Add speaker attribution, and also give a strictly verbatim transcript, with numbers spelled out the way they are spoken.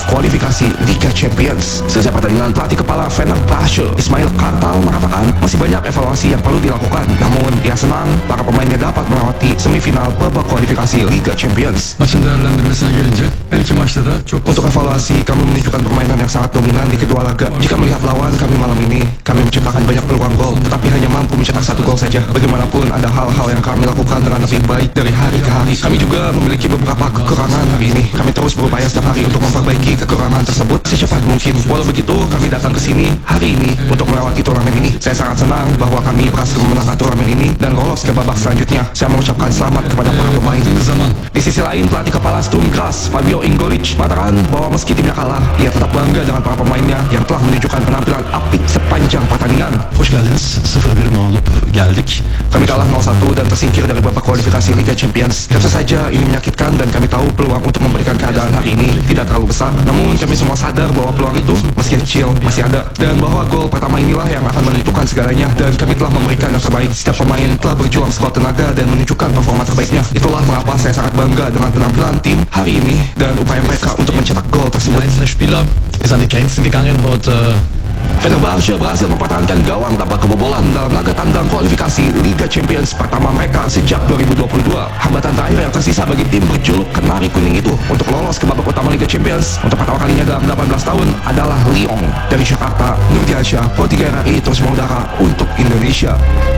Speaker 1: kualifikasi Liga Champions. Selesai pertandingan, pelatih kepala Fenerbahce Ismail Kartal mengatakan masih banyak evaluasi yang perlu dilakukan. Namun ia senang para pemainnya dapat melewati semifinal babak kualifikasi Liga Champions.
Speaker 2: Maçın değerlendirmesine gelince her iki maçta da çok
Speaker 1: Untuk evaluasi, kami menunjukkan permainan yang sangat dominan di kedua laga. Jika melihat lawan kami malam ini, kami menciptakan banyak peluang gol, tetapi hanya mampu mencetak satu gol saja. Bagaimanapun ada hal-hal yang kami lakukan dengan lebih baik dari hari ke hari. Kami juga memiliki beberapa kekurangan hari ini. Kami terus berupaya setiap hari untuk memperbaiki kekurangan tersebut secepat mungkin. Walau begitu, kami datang ke sini hari ini untuk melewati turnamen ini. Saya sangat senang bahwa kami berhasil memenangkan turnamen ini dan lolos ke babak selanjutnya. Saya mengucapkan selamat kepada para pemain. Di sisi lain, pelatih kepala Sturm Graz Fabio Ingolic mengatakan bahwa meski timnya kalah, ia tetap bangga dengan para pemainnya yang telah menunjukkan penampilan apik sepanjang pertandingan.
Speaker 2: Hoş geldiniz. sıfır bir mağlup geldik.
Speaker 1: Kami kalah nol satu dan tersingkir dari babak kualifikasi Liga Champions. Tentu saja ini menyakitkan dan kami tahu peluang untuk memberikan keadaan hari ini tidak terlalu besar. Namun kami semua sadar bahwa peluang itu meski kecil masih ada, dan bahwa gol pertama inilah yang akan menentukan segalanya. Dan kami telah memberikan yang terbaik. Setiap pemain telah berjuang sekuat tenaga dan menunjukkan performa terbaiknya. Itulah mengapa saya sangat bangga dengan penampilan tim hari ini dan upaya mereka untuk mencetak gol tersebut.
Speaker 2: Einzelne Spieler ist an die Grenzen gegangen und äh,
Speaker 1: Fenerbahce berhasil mempertahankan gawang tanpa kebobolan dalam laga tandang kualifikasi Liga Champions pertama mereka sejak dua ribu dua puluh dua. Hambatan terakhir yang tersisa bagi tim berjuluk Kenari Kuning itu untuk lolos ke babak utama Liga Champions untuk pertama kalinya dalam delapan belas tahun adalah Lyon. Dari Jakarta, Nurdiansyah, Pro tiga R R I terus mengudara untuk Indonesia.